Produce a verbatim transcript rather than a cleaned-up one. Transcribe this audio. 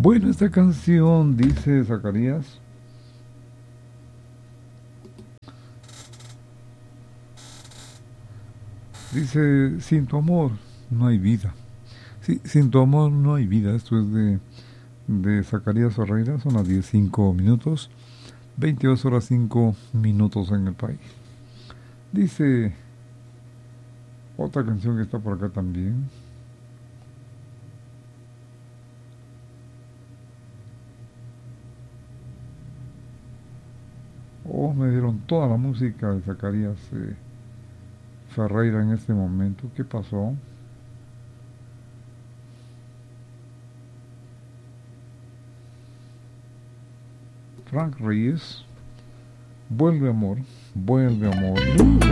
Bueno, esta canción, dice Zacarías, dice, sin tu amor no hay vida. Sí, sin tu amor no hay vida. Esto es de, de Zacarías Ferreira, son las diez cinco minutos, veintidós horas cinco minutos en el país. Dice otra canción que está por acá también. Oh, me dieron toda la música de Zacarías eh, Ferreira en este momento. ¿Qué pasó? Frank Reyes, vuelve amor, vuelve amor.